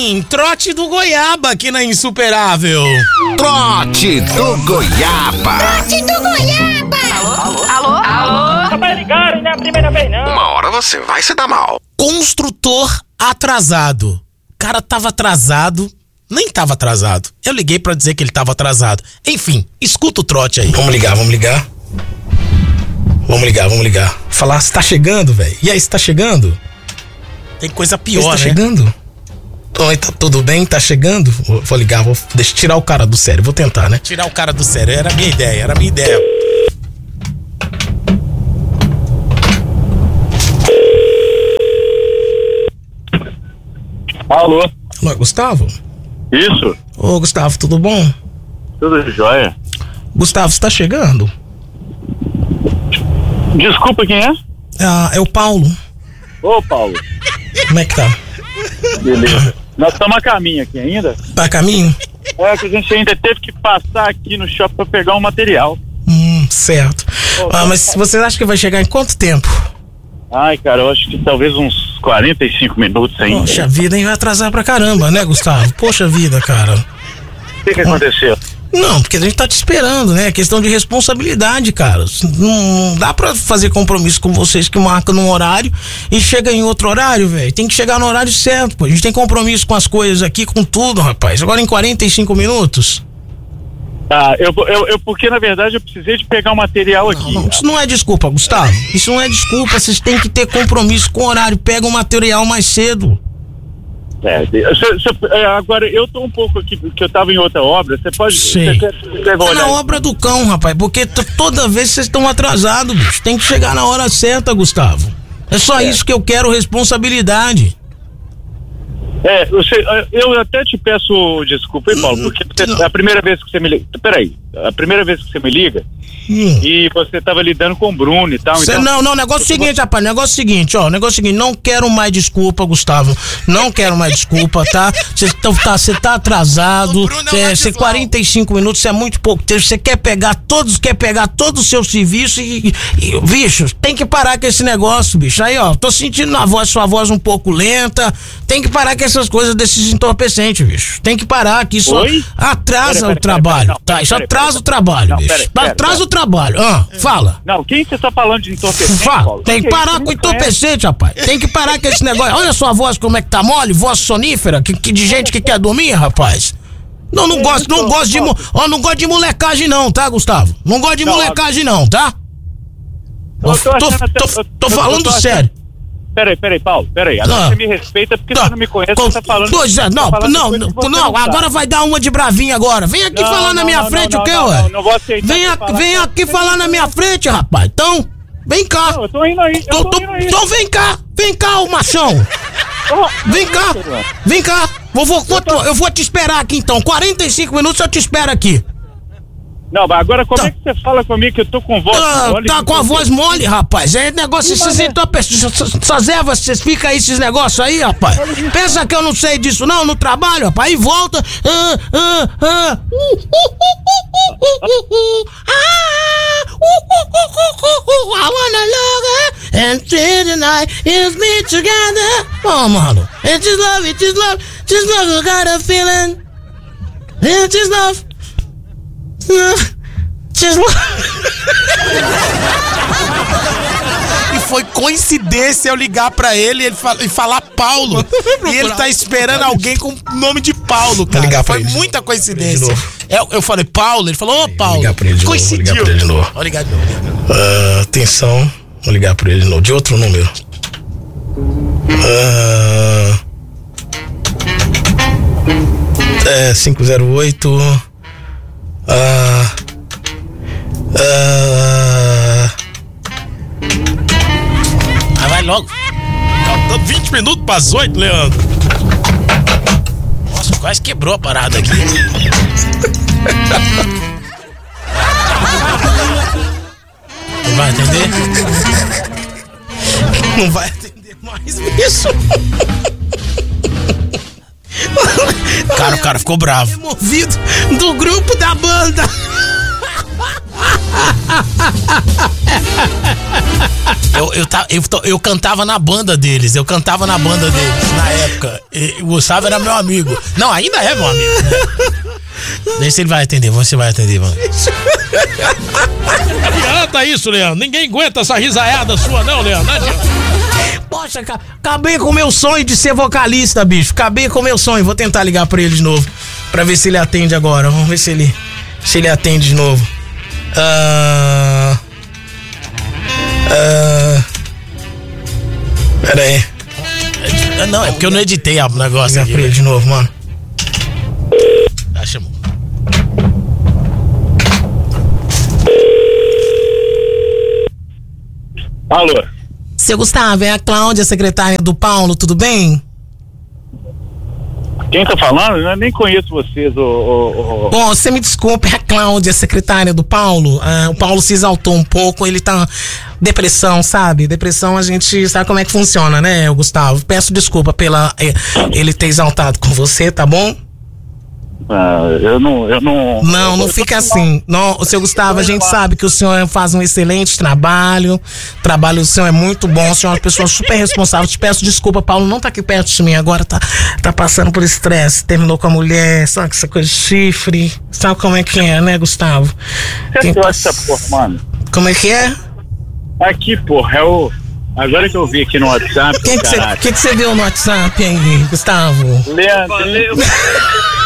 sim, trote do Goiaba aqui na Insuperável. Trote do Goiaba. Trote do Goiaba. Alô? Rapaz, ligaram, não é a primeira vez não. Uma hora você vai se dar mal. Construtor atrasado. O cara tava atrasado, nem tava atrasado. Eu liguei pra dizer que ele tava atrasado. Enfim, escuta o trote aí. Vamos ligar. Falar, você tá chegando, velho? E aí, você tá chegando? Tem coisa pior, né? Tá chegando? Oi, tá tudo bem? Tá chegando? Vou ligar, deixa eu tirar o cara do sério. Vou tentar, né? Tirar o cara do sério, era a minha ideia. Alô? Alô, Gustavo? Isso? Ô, Gustavo, tudo bom? Tudo jóia. Gustavo, você tá chegando? Desculpa, quem é? É o Paulo. Ô, Paulo. Como é que tá? Beleza. Nós estamos a caminho aqui ainda. Tá a caminho? É que a gente ainda teve que passar aqui no shopping pra pegar um material. Certo. Mas você acha que vai chegar em quanto tempo? Ai, cara, eu acho que talvez uns 45 minutos ainda. Poxa vida, hein? Vai atrasar pra caramba, né, Gustavo? Poxa vida, cara. O que aconteceu? Não, porque a gente tá te esperando, né? É questão de responsabilidade, cara. Não dá pra fazer compromisso com vocês que marcam num horário e chega em outro horário, velho. Tem que chegar no horário certo, pô. A gente tem compromisso com as coisas aqui, com tudo, rapaz. Agora em 45 minutos. Ah, porque na verdade eu precisei de pegar um material aqui. Não, isso não é desculpa, Gustavo. Isso não é desculpa. Vocês têm que ter compromisso com o horário. Pega o material mais cedo. Agora eu tô um pouco aqui, porque eu tava em outra obra. Você pode. Sim. É na obra do cão, rapaz. Porque toda vez vocês estão atrasados, bicho. Tem que chegar na hora certa, Gustavo. É só isso que eu quero, responsabilidade. Eu até te peço desculpa, hein, Paulo, porque a primeira vez que você me liga. Peraí, a primeira vez que você me liga e você tava lidando com o Bruno e tal. Não, negócio seguinte, rapaz, negócio seguinte, não quero mais desculpa, Gustavo. Não quero mais desculpa, tá? Você tá atrasado. Você 45 minutos, isso é muito pouco tempo. Você quer pegar todo o seu serviço e bicho, tem que parar com esse negócio, bicho. Aí, tô sentindo sua voz um pouco lenta. Tem que parar com essas coisas desses entorpecentes, bicho. Tem que parar, que isso atrasa o trabalho, tá? Isso atrasa o trabalho, bicho. Atrasa o trabalho. Fala. Não, quem você tá falando de entorpecente, Paulo? Tem que parar com entorpecente, rapaz. Tem que parar com esse negócio. Olha a sua voz como é que tá mole, voz sonífera, de gente que quer dormir, rapaz. Não gosto de molecagem não, tá, Gustavo? Não gosto de molecagem não, tá? Tô falando sério. Peraí, Paulo, agora você me respeita porque você não me conhece, você tá falando... Não, agora vai dar uma de bravinho agora. Vem aqui falar na minha frente, o quê, ué? Não vou aceitar. Vem aqui falar na minha frente, rapaz. Então, vem cá. Não, eu tô indo aí. Então vem cá, o machão. Vem cá. Eu vou te esperar aqui então. 45 minutos eu te espero aqui. Não, mas agora como é que você fala comigo que eu tô com voz mole? Tá com a voz mole, rapaz. É negócio, essas ervas, vocês ficam aí esses negócios aí, rapaz. Pensa que eu não sei disso não, no trabalho, rapaz. Aí volta. I wanna love her and spend the night is me together. Oh, mano. It's just love, you got a feeling. It's just love. E foi coincidência eu ligar pra ele e falar Paulo. E ele tá esperando alguém com o nome de Paulo, cara. Foi muita coincidência. Eu falei Paulo, ele falou, Paulo. Coincidiu. Vou ligar pra ele de novo. Vou ligar de novo. Atenção, vou ligar pra ele de novo. De outro número. 508. Vai logo. 20 minutos para as 8, Leandro. Nossa, quase quebrou a parada aqui. Não vai atender? Não vai atender mais isso. Cara, o cara ficou bravo. Removido do grupo da banda. Eu cantava na banda deles, na época. O Gustavo era meu amigo. Não, ainda é meu amigo, né? Deixa ele vai atender, você vai atender, mano. Não adianta isso, Leandro. Ninguém aguenta essa risaiada sua, não, Leandro. Não adianta. Poxa, acabei com o meu sonho de ser vocalista, bicho. Acabei com o meu sonho. Vou tentar ligar pra ele de novo, pra ver se ele atende agora. Vamos ver se ele atende de novo. Pera aí. Não, é porque eu não editei o negócio aqui. Ligar pra ele de novo, mano. Chamou. Alô? Seu Gustavo, é a Cláudia, secretária do Paulo, tudo bem? Quem tá falando? Eu nem conheço vocês, Bom, você me desculpe, é a Cláudia, secretária do Paulo. O Paulo se exaltou um pouco, ele tá... Depressão, sabe? Depressão, a gente sabe como é que funciona, né, Gustavo? Peço desculpa pela ele ter exaltado com você, tá bom? Eu não... Não fica assim. Não, o seu Gustavo, a gente sabe que o senhor faz um excelente trabalho. O trabalho do senhor é muito bom. O senhor é uma pessoa super responsável. Te peço desculpa, Paulo não tá aqui perto de mim agora. Tá passando por estresse. Terminou com a mulher, sabe? Essa coisa de chifre. Sabe como é que é, né, Gustavo? Você gosta dessa porra, mano? Como é que é? Aqui, porra, agora que eu vi aqui no WhatsApp. O que você viu no WhatsApp aí, Gustavo? Leandro.